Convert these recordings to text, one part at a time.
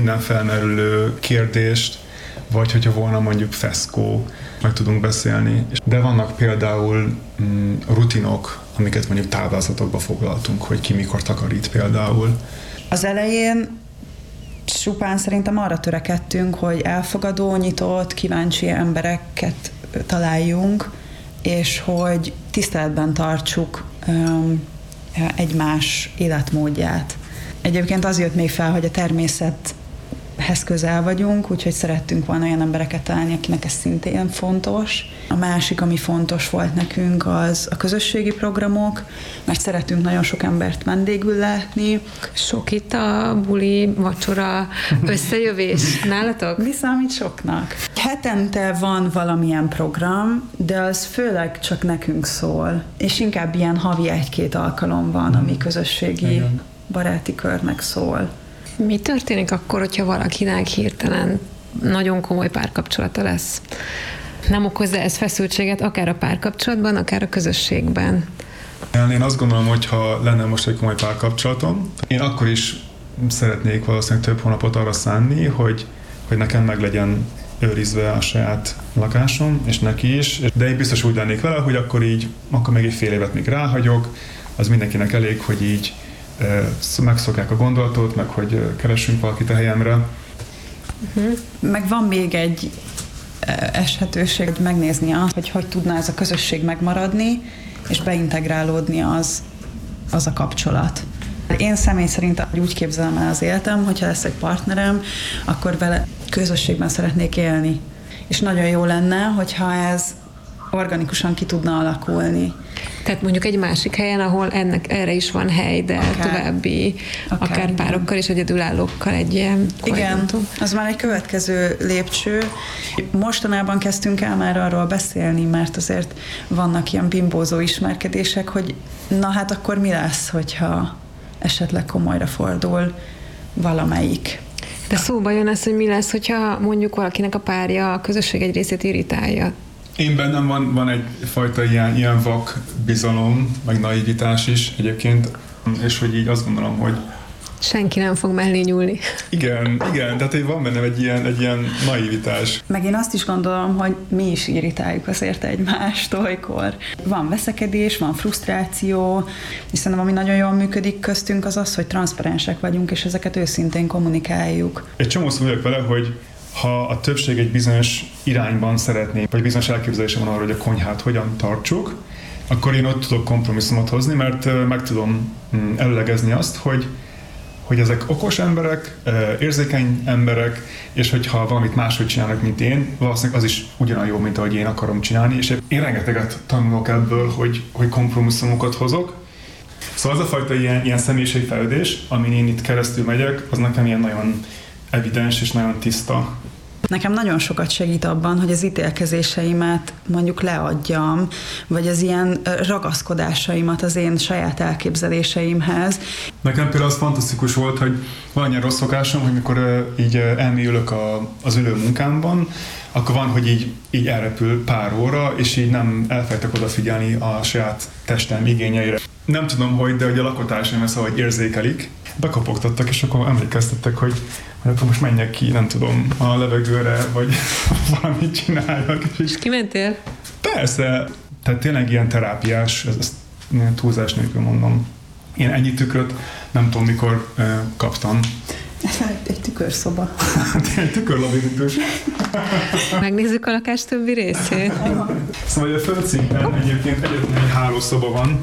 minden felmerülő kérdést, vagy hogyha volna mondjuk feszkó, meg tudunk beszélni. De vannak például rutinok, amiket mondjuk táblázatokba foglaltunk, hogy ki mikor takarít például. Az elején csupán szerintem arra törekedtünk, hogy elfogadó, nyitott, kíváncsi embereket találjunk, és hogy tiszteletben tartsuk egymás életmódját. Egyébként az jött még fel, hogy a természethez közel vagyunk, úgyhogy szerettünk volna olyan embereket találni, akinek ez szintén fontos. A másik, ami fontos volt nekünk, az a közösségi programok, mert szeretünk nagyon sok embert vendégül látni. Sok itt a buli, vacsora, összejövés nálatok? Mi számít soknak? Hetente van valamilyen program, de az főleg csak nekünk szól, és inkább ilyen havi 1-2 alkalom van, ami közösségi baráti körnek szól. Mi történik akkor, hogyha valakinek hirtelen nagyon komoly párkapcsolata lesz? Nem okozza ez feszültséget akár a párkapcsolatban, akár a közösségben? Én azt gondolom, hogy ha lenne most egy komoly párkapcsolatom, én akkor is szeretnék valószínűleg több hónapot arra szánni, hogy nekem meg legyen őrizve a saját lakásom, és neki is. De én biztos úgy lennék vele, hogy akkor még egy fél évet még ráhagyok, az mindenkinek elég, hogy így megszokják a gondolatot, meg hogy keressünk valakit a helyemre. Meg van még egy esetőség, hogy megnézni azt, hogy tudna ez a közösség megmaradni, és beintegrálódni az a kapcsolat. Én személy szerint úgy képzelem el az életem, hogyha lesz egy partnerem, akkor vele közösségben szeretnék élni. És nagyon jó lenne, hogyha ez organikusan ki tudna alakulni. Tehát mondjuk egy másik helyen, ahol erre is van hely, de további, akár párokkal és egyedülállókkal egy ilyen folyamaton. Igen, az már egy következő lépcső. Mostanában kezdtünk el már arról beszélni, mert azért vannak ilyen bimbózó ismerkedések, hogy na hát akkor mi lesz, hogyha esetleg komolyra fordul valamelyik. De szóba jön ez, hogy mi lesz, hogyha mondjuk valakinek a párja a közösség egy részét irritálja. Én bennem van egyfajta ilyen vak bizalom, meg naivitás is egyébként, és hogy így azt gondolom, hogy senki nem fog mellé nyúlni. Igen, tehát van bennem egy ilyen naivitás. Meg én azt is gondolom, hogy mi is irritáljuk azért egymást olykor. Van veszekedés, van frusztráció, és szerintem ami nagyon jól működik köztünk az, hogy transzparensek vagyunk, és ezeket őszintén kommunikáljuk. Egy csomószor vagyok vele, hogy ha a többség egy bizonyos irányban szeretné, vagy bizonyos elképzelése van arra, hogy a konyhát hogyan tartsuk, akkor én ott tudok kompromisszumot hozni, mert meg tudom előlegezni azt, hogy ezek okos emberek, érzékeny emberek, és hogyha valamit máshogy csinálnak, mint én, valószínűleg az is ugyanolyan jó, mint ahogy én akarom csinálni, és én rengeteget tanulok ebből, hogy kompromisszumokat hozok. Szóval az a fajta ilyen személyiségfejlődés, amin én itt keresztül megyek, az nekem ilyen nagyon evidens és nagyon tiszta. Nekem nagyon sokat segít abban, hogy az ítélkezéseimet mondjuk leadjam, vagy az ilyen ragaszkodásaimat az én saját elképzeléseimhez. Nekem például az fantasztikus volt, hogy van ilyen rossz szokásom, hogy mikor így elmélyülök az ülő munkámban, akkor van, hogy így elrepül pár óra, és így nem elfelejtek odafigyelni a saját testem igényeire. Nem tudom, de hogy a lakótársaim ezt ahogy érzékelik, bekopogtattak, és akkor emlékeztettek, hogy akkor most menjek ki, nem tudom, a levegőre, vagy valamit csináljak. És kimentél? Persze. Tehát tényleg ilyen terápiás, ezt túlzás nélkül mondom. Én ennyi tükröt nem tudom, mikor kaptam. Egy tükörszoba. Egy tükörlabirintus. Megnézzük a lakás többi részét. Szóval a földszinten egyébként egyetlen egy hálószoba van,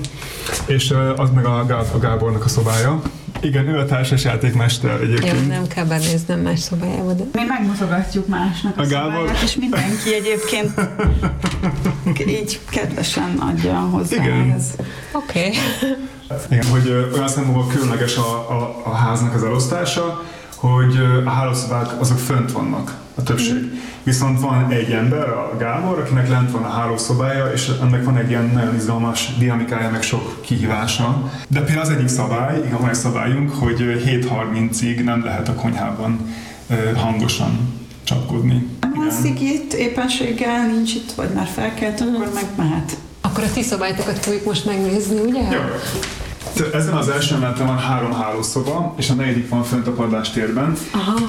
és az meg a Gábornak a szobája. Igen, ő a társasjátékmester egyébként. Jó, nem kell benéznem más szobájába, de... Mi megmutogatjuk másnak a szobáját, és mindenki egyébként így kedvesen adja hozzá. Igen. Oké. Igen, hogy olyan szempontból különleges a háznak az elosztása, hogy a hálószobák azok fönt vannak, a többség. Viszont van egy ember, a Gábor, akinek lent van a hálószobája, és ennek van egy ilyen nagyon izgalmas dinamikája, meg sok kihívása. De például az egyik szabály, igen, van egy szabályunk, hogy 7:30-ig nem lehet a konyhában hangosan csapkodni. Alszik itt, éppenséggel nincs itt, vagy már felkelt, akkor meg mehet. Akkor a ti szobáitokat fogjuk most megnézni, ugye? Jó. Ezen az első emeleten van 3 hálószoba, és a 4. van fönt a padlástérben. Aha.